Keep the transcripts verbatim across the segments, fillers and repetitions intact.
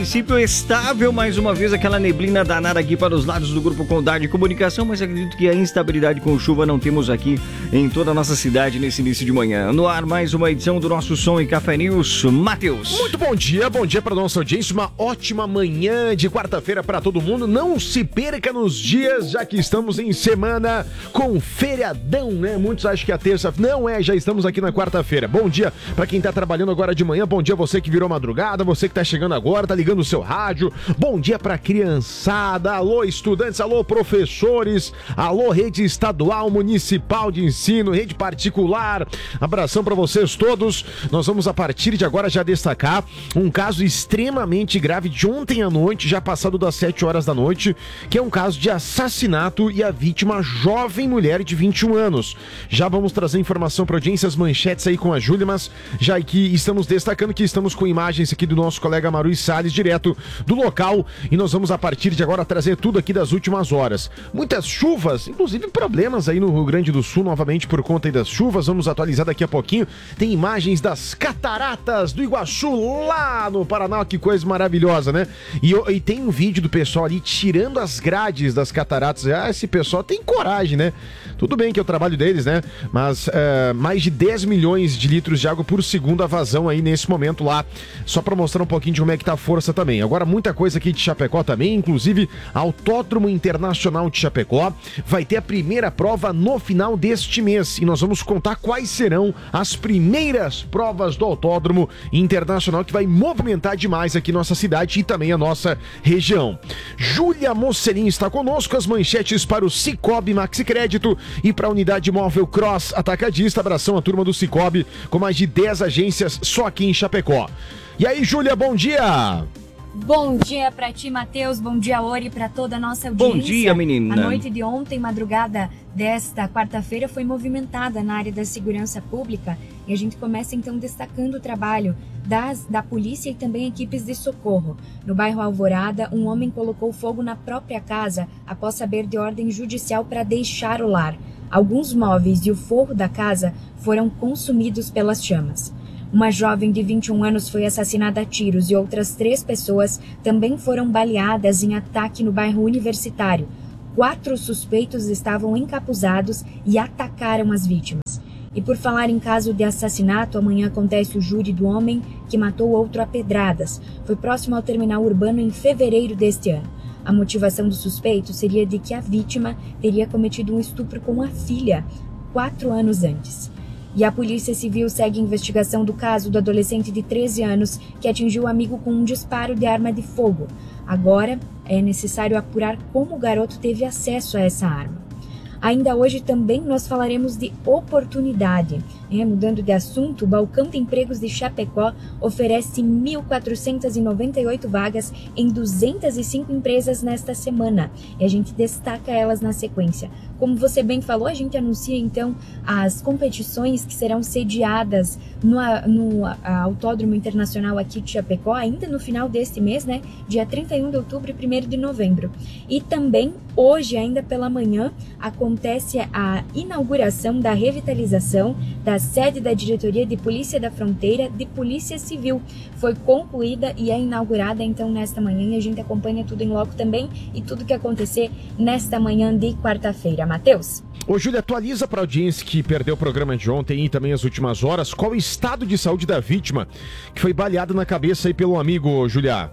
Princípio estável, mais uma vez aquela neblina danada aqui para os lados do Grupo Condado de Comunicação, mas acredito que a instabilidade com chuva não temos aqui em toda a nossa cidade nesse início de manhã. No ar, mais uma edição do nosso Som e Café News. Matheus. Muito bom dia, bom dia para nossa audiência, uma ótima manhã de quarta-feira para todo mundo. Não se perca nos dias, já que estamos em semana com feriadão, né? Muitos acham que a terça não é, já estamos aqui na quarta-feira. Bom dia para quem tá trabalhando agora de manhã, bom dia você que virou madrugada, você que tá chegando agora, tá ligando no seu rádio, bom dia pra criançada, alô estudantes, alô professores, alô rede estadual, municipal de ensino, rede particular, abração pra vocês todos. Nós vamos a partir de agora já destacar um caso extremamente grave de ontem à noite, já passado das sete horas da noite, que é um caso de assassinato e a vítima jovem mulher de vinte e um anos. Já vamos trazer informação pra audiência, as manchetes aí com a Júlia, mas já aqui estamos destacando que estamos com imagens aqui do nosso colega Marui Salles, direto do local, e nós vamos a partir de agora trazer tudo aqui das últimas horas. Muitas chuvas, inclusive problemas aí no Rio Grande do Sul, novamente por conta aí das chuvas, vamos atualizar daqui a pouquinho. Tem imagens das cataratas do Iguaçu lá no Paraná, que coisa maravilhosa, né? E, e tem um vídeo do pessoal ali tirando as grades das cataratas. Ah, esse pessoal tem coragem, né? Tudo bem que é o trabalho deles, né? Mas uh, mais de dez milhões de litros de água por segundo a vazão aí nesse momento lá, só pra mostrar um pouquinho de como é que tá a força também. Agora muita coisa aqui de Chapecó também, inclusive Autódromo Internacional de Chapecó vai ter a primeira prova no final deste mês e nós vamos contar quais serão as primeiras provas do Autódromo Internacional, que vai movimentar demais aqui nossa cidade e também a nossa região. Júlia Mocelin está conosco, as manchetes para o Cicobi Maxi Crédito e para a Unidade Móvel Cross Atacadista. Abração à turma do Cicobi, com mais de dez agências só aqui em Chapecó. E aí, Júlia, bom dia! Bom dia pra ti, Matheus. Bom dia, Ori, pra toda a nossa audiência. Bom dia, menina. A noite de ontem, madrugada desta quarta-feira, foi movimentada na área da segurança pública e a gente começa então destacando o trabalho das, da polícia e também equipes de socorro. No bairro Alvorada, um homem colocou fogo na própria casa após saber de ordem judicial para deixar o lar. Alguns móveis e o forro da casa foram consumidos pelas chamas. Uma jovem de vinte e um anos foi assassinada a tiros e outras três pessoas também foram baleadas em ataque no bairro Universitário. Quatro suspeitos estavam encapuzados e atacaram as vítimas. E por falar em caso de assassinato, amanhã acontece o júri do homem que matou outro a pedradas. Foi próximo ao terminal urbano em fevereiro deste ano. A motivação do suspeito seria de que a vítima teria cometido um estupro com a filha quatro anos antes. E a Polícia Civil segue a investigação do caso do adolescente de treze anos que atingiu o amigo com um disparo de arma de fogo. Agora é necessário apurar como o garoto teve acesso a essa arma. Ainda hoje também nós falaremos de oportunidade. É, mudando de assunto, o Balcão de Empregos de Chapecó oferece mil quatrocentas e noventa e oito vagas em duzentas e cinco empresas nesta semana. E a gente destaca elas na sequência. Como você bem falou, a gente anuncia então as competições que serão sediadas no, no Autódromo Internacional aqui de Chapecó, ainda no final deste mês, né? Dia trinta e um de outubro e primeiro de novembro. E também hoje, ainda pela manhã, acontece a inauguração da revitalização da sede da Diretoria de Polícia da Fronteira de Polícia Civil. Foi concluída e é inaugurada então nesta manhã e a gente acompanha tudo em loco também e tudo que acontecer nesta manhã de quarta-feira. Matheus? Ô, Júlia, atualiza para a audiência que perdeu o programa de ontem e também as últimas horas, qual o estado de saúde da vítima que foi baleada na cabeça aí pelo amigo, Júlia?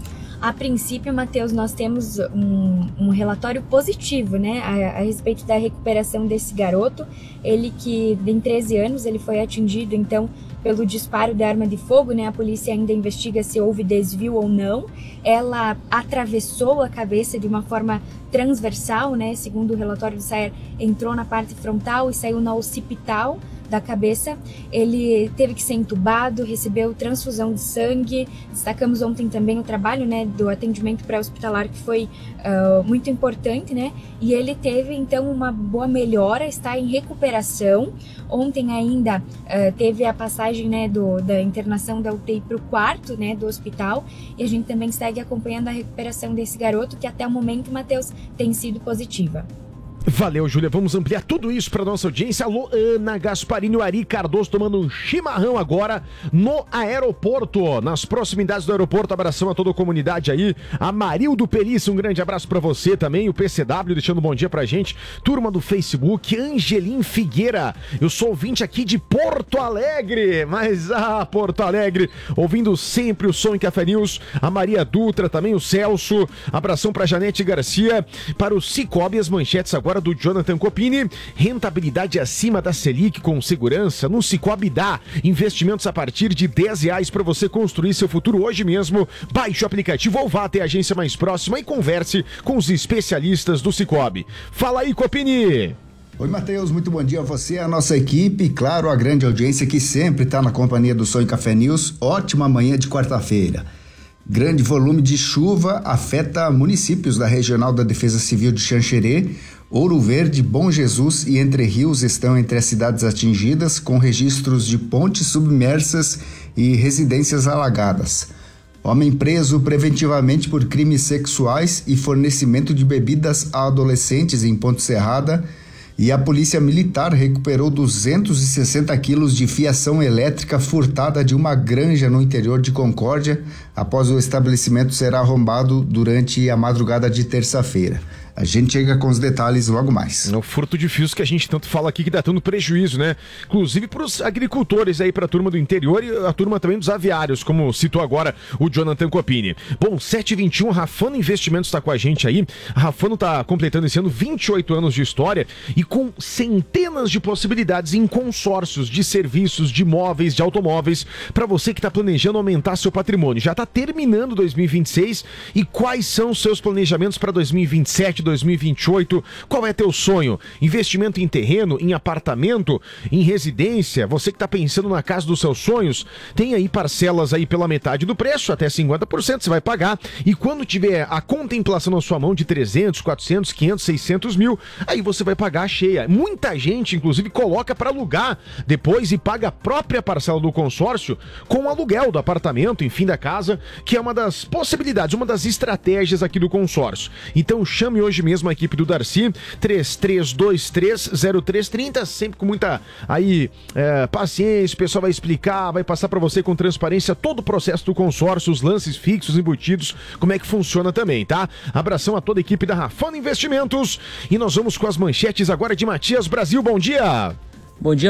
A princípio, Matheus, nós temos um, um relatório positivo, né, a, a respeito da recuperação desse garoto. Ele que tem treze anos, ele foi atingido, então, pelo disparo de arma de fogo, né, a polícia ainda investiga se houve desvio ou não. Ela atravessou a cabeça de uma forma transversal, né, segundo o relatório do SAER, entrou na parte frontal e saiu na occipital da cabeça. Ele teve que ser entubado, recebeu transfusão de sangue. Destacamos ontem também o trabalho, né, do atendimento pré-hospitalar, que foi uh, muito importante, né, e ele teve então uma boa melhora, está em recuperação. Ontem ainda uh, teve a passagem, né, do, da internação da U T I para o quarto, né, do hospital, e a gente também segue acompanhando a recuperação desse garoto, que até o momento, Matheus, tem sido positiva. Valeu, Júlia. Vamos ampliar tudo isso para nossa audiência. Alô, Ana Gasparini, o Ari Cardoso tomando um chimarrão agora no aeroporto, nas proximidades do aeroporto. Abração a toda a comunidade aí. A Marildo Perícia, um grande abraço para você também. O P C W deixando um bom dia pra gente. Turma do Facebook, Angelim Figueira. Eu sou ouvinte aqui de Porto Alegre, mas ah, Porto Alegre, ouvindo sempre o Som em Café News. A Maria Dutra, também o Celso. Abração pra Janete Garcia. Para o Cicobi, as manchetes agora do Jonathan Copini. Rentabilidade acima da Selic com segurança no Cicobi dá. Investimentos a partir de dez reais para você construir seu futuro hoje mesmo. Baixe o aplicativo ou vá até a agência mais próxima e converse com os especialistas do Cicobi. Fala aí, Copini! Oi, Matheus, muito bom dia a você, a nossa equipe e, claro, a grande audiência que sempre está na companhia do Som em Café News. Ótima manhã de quarta-feira. Grande volume de chuva afeta municípios da Regional da Defesa Civil de Xanxerê. Ouro Verde, Bom Jesus e Entre Rios estão entre as cidades atingidas, com registros de pontes submersas e residências alagadas. Homem preso preventivamente por crimes sexuais e fornecimento de bebidas a adolescentes em Ponte Serrada. E a Polícia Militar recuperou duzentos e sessenta quilos de fiação elétrica furtada de uma granja no interior de Concórdia, após o estabelecimento ser arrombado durante a madrugada de terça-feira. A gente chega com os detalhes logo mais. É o furto de fios que a gente tanto fala aqui que dá tanto prejuízo, né? Inclusive para os agricultores aí, para a turma do interior e a turma também dos aviários, como citou agora o Jonathan Copini. Bom, sete e vinte e um, a Rafano Investimentos está com a gente aí. A Rafano está completando esse ano vinte e oito anos de história e com centenas de possibilidades em consórcios de serviços, de imóveis, de automóveis, para você que está planejando aumentar seu patrimônio. Já está terminando dois mil e vinte e seis e quais são os seus planejamentos para dois mil e vinte e sete, dois mil e vinte e oito? Qual é teu sonho? Investimento em terreno, em apartamento, em residência? Você que está pensando na casa dos seus sonhos, tem aí parcelas aí pela metade do preço, até cinquenta por cento você vai pagar, e quando tiver a contemplação na sua mão de trezentos, quatrocentos, quinhentos, seiscentos mil, aí você vai pagar a cheia. Muita gente, inclusive, coloca para alugar depois e paga a própria parcela do consórcio com o aluguel do apartamento, enfim, da casa, que é uma das possibilidades, uma das estratégias aqui do consórcio. Então chame hoje mesmo a equipe do Darcy, três três dois três, zero três três zero, sempre com muita aí é, paciência, o pessoal vai explicar, vai passar para você com transparência todo o processo do consórcio, os lances fixos, embutidos, como é que funciona também, tá? Abração a toda a equipe da Rafano Investimentos e nós vamos com as manchetes agora de Matias Brasil. Bom dia! Bom dia.